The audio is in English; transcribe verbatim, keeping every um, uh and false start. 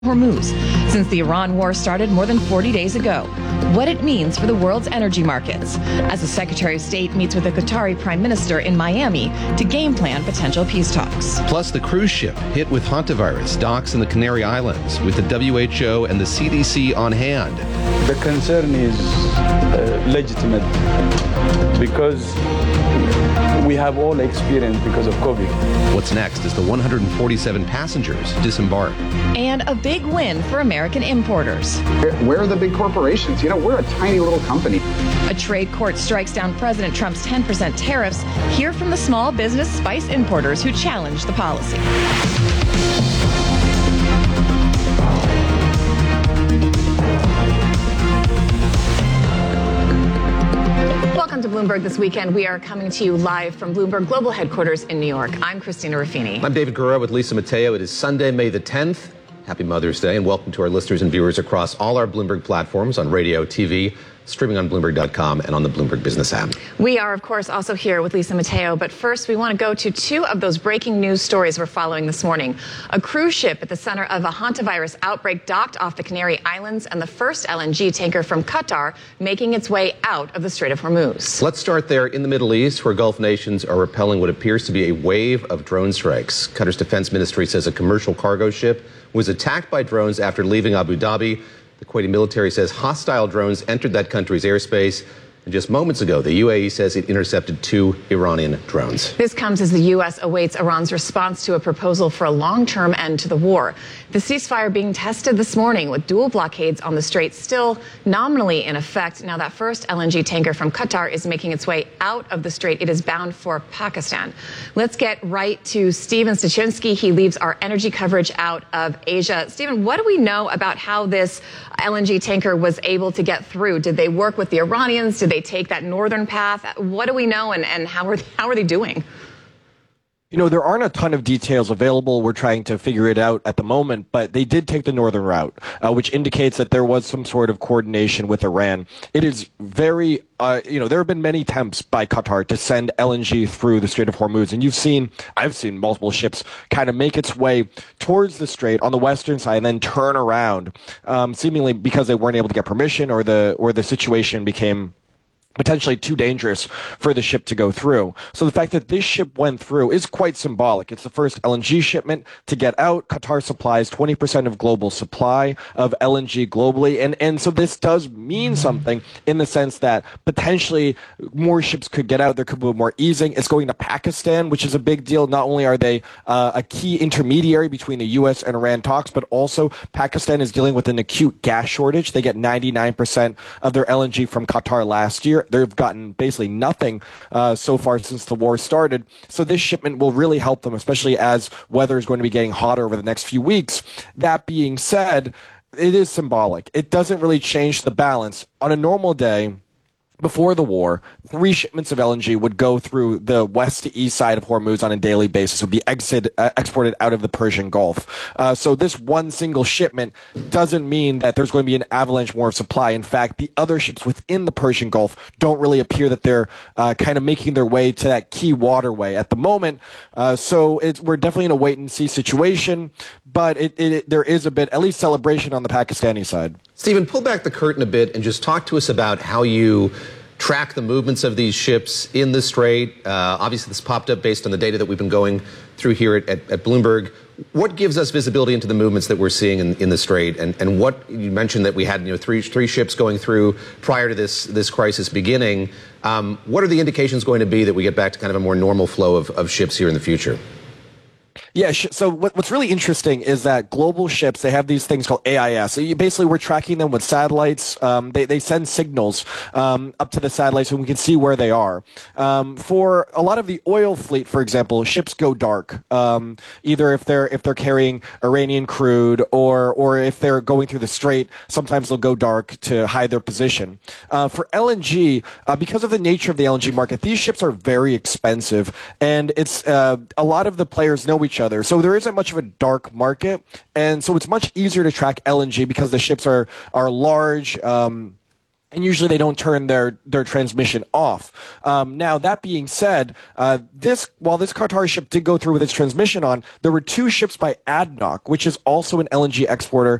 Hormuz since the Iran war started more than forty days ago. What it means for the world's energy markets as the Secretary of State meets with the Qatari Prime Minister in Miami to game plan potential peace talks. Plus, the cruise ship hit with hantavirus docks in the Canary Islands with the W H O and the C D C on hand. The concern is uh, legitimate because we have all experienced because of COVID. What's next is the one hundred forty-seven passengers disembark. And a big win for American importers. Where are the big corporations? You know, we're a tiny little company. A trade court strikes down President Trump's ten percent tariffs. Hear from the small business spice importers who challenge the policy. Welcome to Bloomberg This Weekend. We are coming to you live from Bloomberg Global Headquarters in New York. I'm Christina Ruffini. I'm David Gura with Lisa Mateo. It is Sunday, May the tenth. Happy Mother's Day, and welcome to our listeners and viewers across all our Bloomberg platforms on radio, T V, streaming on Bloomberg dot com and on the Bloomberg Business app. We are, of course, also here with Lisa Mateo. But first, we want to go to two of those breaking news stories we're following this morning. A cruise ship at the center of a hantavirus outbreak docked off the Canary Islands, and the first L N G tanker from Qatar making its way out of the Strait of Hormuz. Let's start there in the Middle East, where Gulf nations are repelling what appears to be a wave of drone strikes. Qatar's defense ministry says a commercial cargo ship was attacked by drones after leaving Abu Dhabi. The Kuwaiti military says hostile drones entered that country's airspace. And just moments ago, the U A E says it intercepted two Iranian drones. This comes as the U S awaits Iran's response to a proposal for a long-term end to the war. The ceasefire being tested this morning with dual blockades on the strait still nominally in effect. Now, that first L N G tanker from Qatar is making its way out of the strait. It is bound for Pakistan. Let's get right to Stephen Stachynski. He leaves our energy coverage out of Asia. Stephen, what do we know about how this L N G tanker was able to get through? Did they work with the Iranians? Did they take that northern path? What do we know, and, and how are how are they doing? You know, there aren't a ton of details available. We're trying to figure it out at the moment, but they did take the northern route, uh, which indicates that there was some sort of coordination with Iran. It is very, uh, you know, there have been many attempts by Qatar to send L N G through the Strait of Hormuz, and you've seen, I've seen multiple ships kind of make its way towards the strait on the western side and then turn around, um, seemingly because they weren't able to get permission or the or the situation became potentially too dangerous for the ship to go through. So the fact that this ship went through is quite symbolic. It's the first L N G shipment to get out. Qatar supplies twenty percent of global supply of L N G globally. And, and so this does mean something in the sense that potentially more ships could get out. There could be more easing. It's going to Pakistan, which is a big deal. Not only are they uh, a key intermediary between the U S and Iran talks, but also Pakistan is dealing with an acute gas shortage. They get ninety-nine percent of their L N G from Qatar last year. They've gotten basically nothing uh, so far since the war started. So this shipment will really help them, especially as weather is going to be getting hotter over the next few weeks. That being said, it is symbolic. It doesn't really change the balance. On a normal day, before the war, three shipments of L N G would go through the west to east side of Hormuz on a daily basis, would be exit, uh, exported out of the Persian Gulf. Uh, so this one single shipment doesn't mean that there's going to be an avalanche more of supply. In fact, the other ships within the Persian Gulf don't really appear that they're uh, kind of making their way to that key waterway at the moment. Uh, so it's, we're definitely in a wait-and-see situation, but it, it, there is a bit, at least celebration on the Pakistani side. Stephen, pull back the curtain a bit and just talk to us about how you track the movements of these ships in the strait. Uh, obviously, this popped up based on the data that we've been going through here at, at, at Bloomberg. What gives us visibility into the movements that we're seeing in, in the strait? And, and what you mentioned that we had, you know, three three ships going through prior to this this crisis beginning. Um, what are the indications going to be that we get back to kind of a more normal flow of, of ships here in the future? Yeah, so what, what's really interesting is that global ships, they have these things called A I S. So you basically, we're tracking them with satellites. Um, they, they send signals um, up to the satellites so we can see where they are. Um, for a lot of the oil fleet, for example, ships go dark, um, either if they're if they're carrying Iranian crude or or if they're going through the strait, sometimes they'll go dark to hide their position. Uh, for L N G, uh, because of the nature of the L N G market, these ships are very expensive, and it's uh, a lot of the players know each other. So there isn't much of a dark market, and so it's much easier to track L N G because the ships are are large. Um, and usually they don't turn their, their transmission off. Um, now, that being said, uh, this while this Qatari ship did go through with its transmission on, there were two ships by ADNOC, which is also an L N G exporter